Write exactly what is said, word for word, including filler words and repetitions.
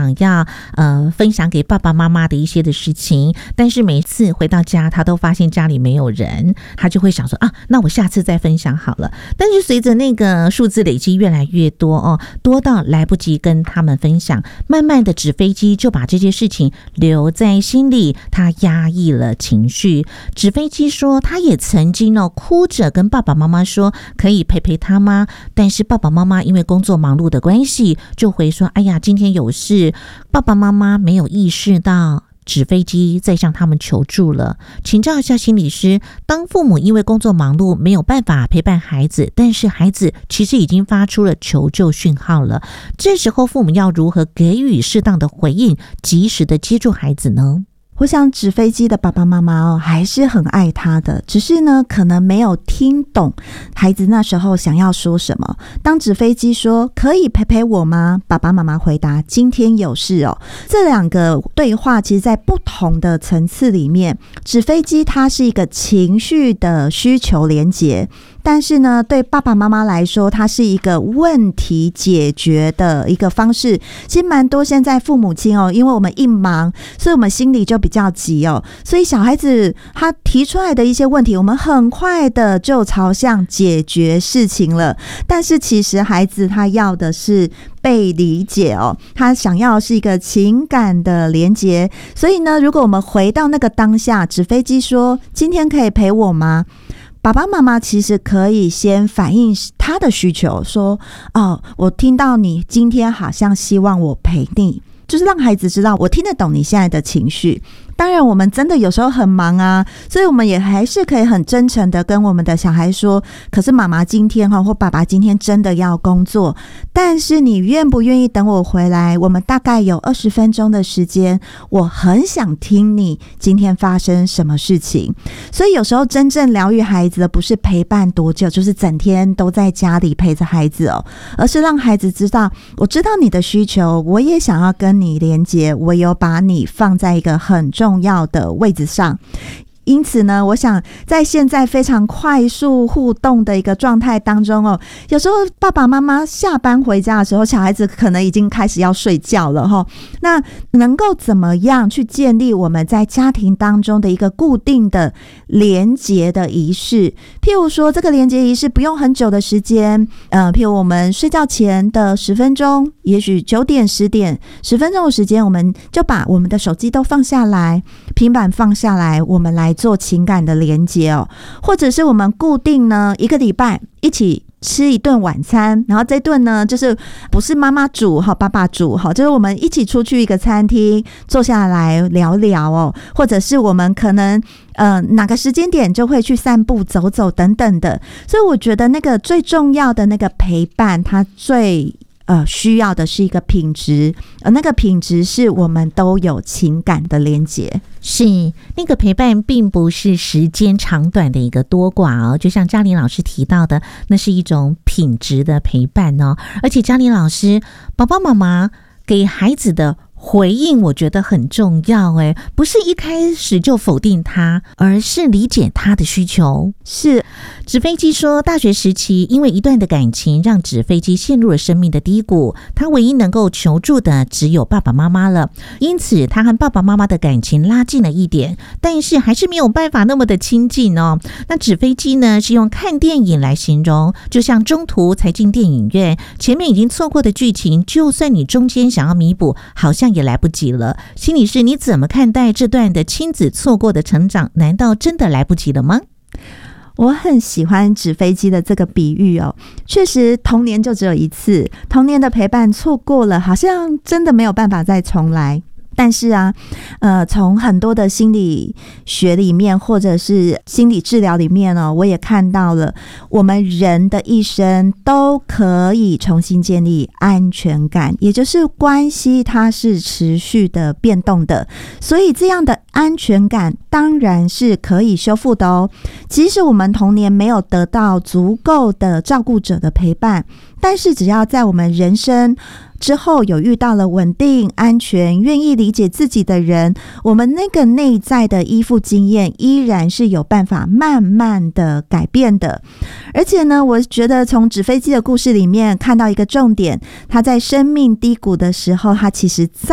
想要呃分享给爸爸妈妈的一些的事情，但是每次回到家他都发现家里没有人，他就会想说啊，那我下次再分享好了。但是随着那个数字累积越来越多哦，多到来不及跟他们分享，慢慢的纸飞机就把这些事情留在心里，他压抑了情绪。纸飞机说他也曾经哦哭着跟爸爸妈妈说可以陪陪他吗？但是爸爸妈妈因为工作忙碌的关系就回说哎呀今天有事，爸爸妈妈没有意识到纸飞机在向他们求助了。请教一下心理师，当父母因为工作忙碌没有办法陪伴孩子，但是孩子其实已经发出了求救讯号了，这时候父母要如何给予适当的回应，及时的接住孩子呢？ 我想纸飞机的爸爸妈妈哦，还是很爱他的，只是呢，可能没有听懂孩子那时候想要说什么。当纸飞机说可以陪陪我吗？爸爸妈妈回答今天有事哦。这两个对话其实在不同的层次里面，纸飞机它是一个情绪的需求连结，但是呢，对爸爸妈妈来说，它是一个问题解决的一个方式。其实蛮多现在父母亲哦，因为我们一忙，所以我们心里就比较急哦，所以小孩子他提出来的一些问题，我们很快的就朝向解决事情了。但是其实孩子他要的是被理解哦，他想要的是一个情感的连结。所以呢，如果我们回到那个当下，纸飞机说今天可以陪我吗？爸爸妈妈其实可以先反映他的需求，说哦，我听到你今天好像希望我陪你，就是让孩子知道我听得懂你现在的情绪。当然我们真的有时候很忙啊，所以我们也还是可以很真诚的跟我们的小孩说，可是妈妈今天或爸爸今天真的要工作，但是你愿不愿意等我回来，我们大概有二十分钟的时间，我很想听你今天发生什么事情。所以有时候真正疗愈孩子的不是陪伴多久，就是整天都在家里陪着孩子哦，而是让孩子知道我知道你的需求，我也想要跟你连接，我有把你放在一个很重要重要的位置上。因此呢，我想在现在非常快速互动的一个状态当中哦，有时候爸爸妈妈下班回家的时候，小孩子可能已经开始要睡觉了齁。那能够怎么样去建立我们在家庭当中的一个固定的连结的仪式？譬如说，这个连结仪式不用很久的时间，呃，譬如我们睡觉前的十分钟，也许九点、十点，十分钟的时间，我们就把我们的手机都放下来，平板放下来，我们来做情感的连结哦，或者是我们固定呢一个礼拜一起吃一顿晚餐，然后这顿呢就是不是妈妈煮哈，爸爸煮哈，就是我们一起出去一个餐厅坐下来聊聊哦，或者是我们可能呃哪个时间点就会去散步走走等等的。所以我觉得那个最重要的那个陪伴，它最呃，需要的是一个品质，而那个品质是我们都有情感的连结。 是那个陪伴并不是时间长短的一个多寡哦，就像嘉玲老师提到的，那是一种品质的陪伴哦。而且嘉玲老师，爸爸妈妈给孩子的回应我觉得很重要诶，不是一开始就否定他，而是理解他的需求。是纸飞机说，大学时期因为一段的感情让纸飞机陷入了生命的低谷，他唯一能够求助的只有爸爸妈妈了，因此他和爸爸妈妈的感情拉近了一点，但是还是没有办法那么的亲近哦。那纸飞机呢是用看电影来形容，就像中途才进电影院，前面已经错过的剧情，就算你中间想要弥补，好像也来不及了。心理师，你怎么看待这段的亲子错过的成长？难道真的来不及了吗？ 我很喜欢纸飞机的这个比喻哦，确实童年就只有一次，童年的陪伴错过了，好像真的没有办法再重来。但是啊，呃，从很多的心理学里面，或者是心理治疗里面呢、哦，我也看到了，我们人的一生都可以重新建立安全感，也就是关系它是持续的变动的，所以这样的安全感当然是可以修复的哦。即使我们童年没有得到足够的照顾者的陪伴，但是只要在我们人生之后有遇到了稳定、安全、愿意理解自己的人，我们那个内在的依附经验依然是有办法慢慢的改变的。而且呢，我觉得从纸飞机的故事里面看到一个重点，他在生命低谷的时候，他其实